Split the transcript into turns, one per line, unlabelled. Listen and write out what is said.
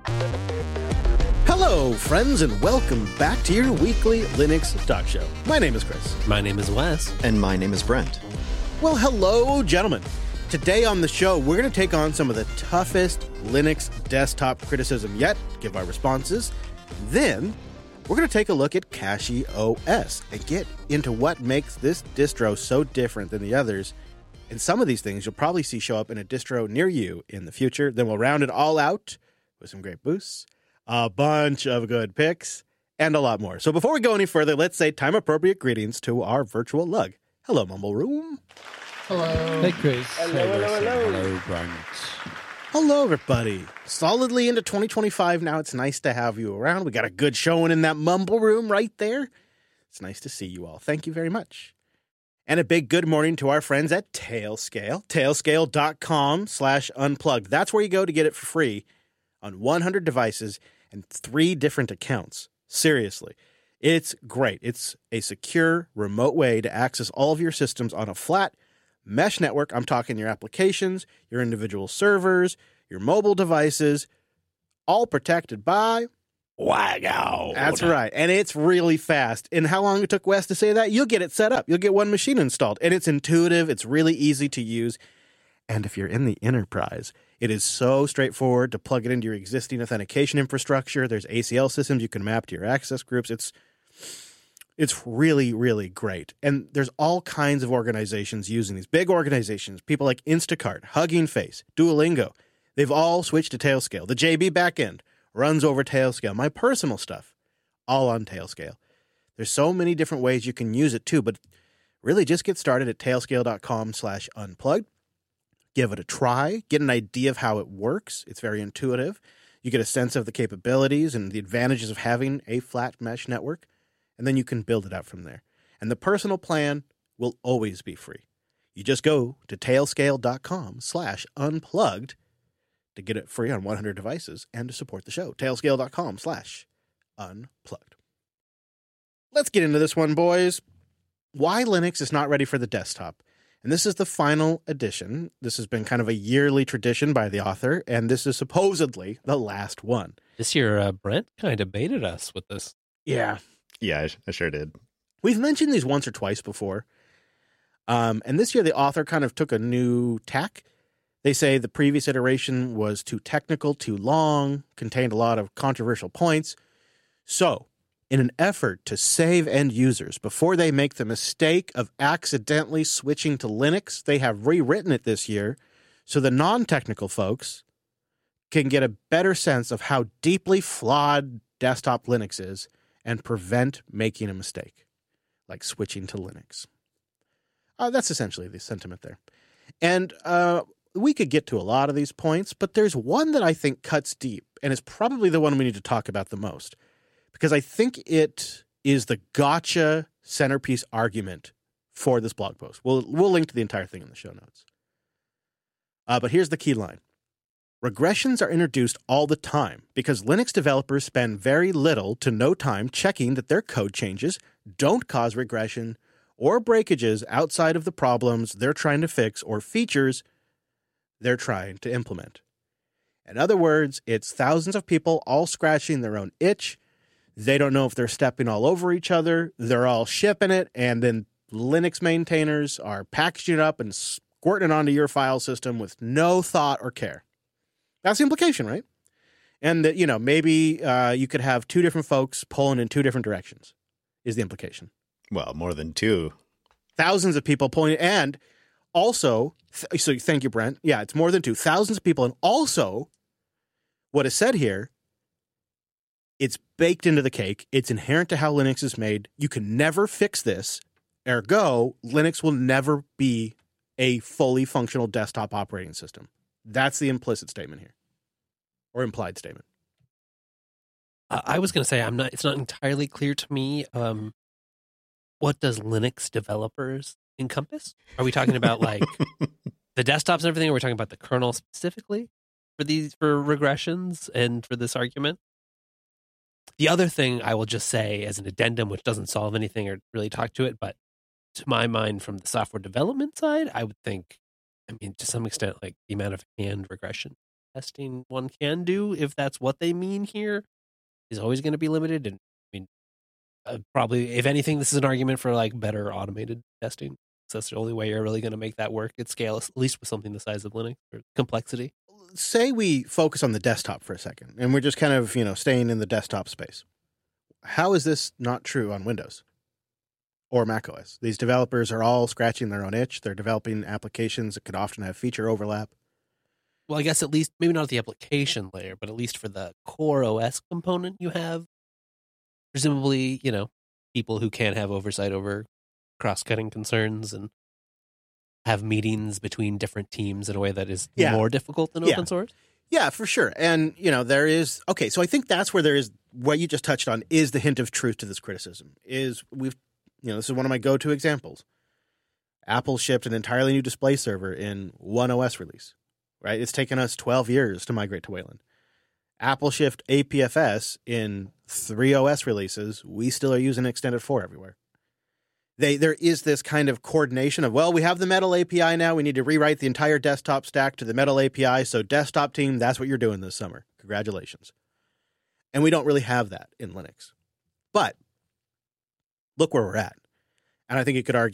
Hello, friends, and welcome back to your weekly Linux talk show. My name is Chris.
My name is Wes.
And my name is Brent.
Well, hello, gentlemen. Today on the show, we're going to take on some of the toughest Linux desktop criticism yet, give our responses. Then, we're going to take a look at Kashii OS and get into what makes this distro so different than the others. And some of these things you'll probably see show up in a distro near you in the future. Then we'll round it all out with some great boosts, a bunch of good picks, and a lot more. So before we go any further, let's say time-appropriate greetings to our virtual lug. Hello, Mumble Room.
Hello.
Hey, Chris.
Hello, Brent.
Hello, everybody. Solidly into 2025 now. It's nice to have you around. We got a good showing in that Mumble Room right there. It's nice to see you all. Thank you very much. And a big good morning to our friends at Tailscale. Tailscale.com/unplugged. That's where you go to get it for free on 100 devices and 3 different accounts. Seriously. It's great. It's a secure, remote way to access all of your systems on a flat mesh network. I'm talking your applications, your individual servers, your mobile devices, all protected by
Wago.
That's right. And it's really fast. And how long it took Wes to say that? You'll get it set up. You'll get one machine installed. And it's intuitive. It's really easy to use. And if you're in the enterprise, it is so straightforward to plug it into your existing authentication infrastructure. There's ACL systems you can map to your access groups. It's really, really great. And there's all kinds of organizations using these. Big organizations, people like Instacart, Hugging Face, Duolingo. They've all switched to Tailscale. The JB backend runs over Tailscale. My personal stuff, all on Tailscale. There's so many different ways you can use it too, but really just get started at tailscale.com/unplugged. Give it a try. Get an idea of how it works. It's very intuitive. You get a sense of the capabilities and the advantages of having a flat mesh network, and then you can build it out from there. And the personal plan will always be free. You just go to tailscale.com/unplugged to get it free on 100 devices and to support the show. Tailscale.com/unplugged. Let's get into this one, boys. Why Linux is not ready for the desktop. And this is the final edition. This has been kind of a yearly tradition by the author, and this is supposedly the last one.
This year, Brent kind of baited us with this.
Yeah.
Yeah, I sure did.
We've mentioned these once or twice before. And this year, the author kind of took a new tack. They say the previous iteration was too technical, too long, contained a lot of controversial points. So, in an effort to save end users before they make the mistake of accidentally switching to Linux, they have rewritten it this year so the non-technical folks can get a better sense of how deeply flawed desktop Linux is and prevent making a mistake, like switching to Linux. That's essentially the sentiment there. And we could get to a lot of these points, but there's one that I think cuts deep, and is probably the one we need to talk about the most, because I think it is the gotcha centerpiece argument for this blog post. We'll link to the entire thing in the show notes. But here's the key line. Regressions are introduced all the time because Linux developers spend very little to no time checking that their code changes don't cause regression or breakages outside of the problems they're trying to fix or features they're trying to implement. In other words, it's thousands of people all scratching their own itch. They don't know if they're stepping all over each other. They're all shipping it, and then Linux maintainers are packaging it up and squirting it onto your file system with no thought or care. That's the implication, right? And that, maybe you could have 2 different folks pulling in 2 different directions is the implication.
Well, more than 2.
Thousands of people pulling, and also, so thank you, Brent. Yeah, it's more than 2. Thousands of people, and also, what is said here, it's baked into the cake. It's inherent to how Linux is made. You can never fix this. Ergo, Linux will never be a fully functional desktop operating system. That's the implicit statement here, or implied statement.
I was going to say it's not entirely clear to me. What does Linux developers encompass? Are we talking about like the desktops and everything? Or are we talking about the kernel specifically for regressions and for this argument? The other thing I will just say as an addendum, which doesn't solve anything or really talk to it, but to my mind, from the software development side, I would think, to some extent, like the amount of hand regression testing one can do, if that's what they mean here, is always going to be limited. And I mean, probably, if anything, this is an argument for like better automated testing. So that's the only way you're really going to make that work at scale, at least with something the size of Linux or complexity.
Say we focus on the desktop for a second, and we're just kind of, staying in the desktop space. How is this not true on Windows or macOS? These developers are all scratching their own itch. They're developing applications that could often have feature overlap.
Well, I guess at least, maybe not at the application layer, but at least for the core OS component you have, presumably, people who can't have oversight over cross-cutting concerns and have meetings between different teams in a way that is more difficult than open source?
Yeah, for sure. And, there is, okay, so I think that's where there is, what you just touched on is the hint of truth to this criticism, is this is one of my go-to examples. Apple shipped an entirely new display server in one OS release, right? It's taken us 12 years to migrate to Wayland. Apple shipped APFS in 3 OS releases. We still are using Extended 4 everywhere. There is this kind of coordination of, we have the Metal API now. We need to rewrite the entire desktop stack to the Metal API. So desktop team, that's what you're doing this summer. Congratulations. And we don't really have that in Linux. But look where we're at. And I think you could argue